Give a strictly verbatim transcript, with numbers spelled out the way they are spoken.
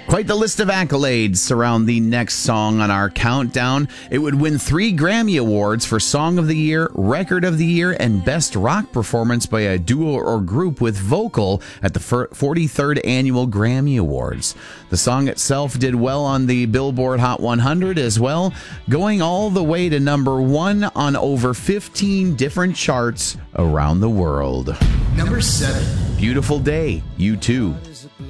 Quite the list of accolades surround the next song on our countdown. It would win three Grammy Awards for Song of the Year, Record of the Year, and Best Rock Performance by a Duo or Group with Vocal at the forty-third Annual Grammy Awards. The song itself did well on the Billboard Hot one hundred as well, going all the way to number one on over fifteen different charts around the world. Number seven. Beautiful Day, U two.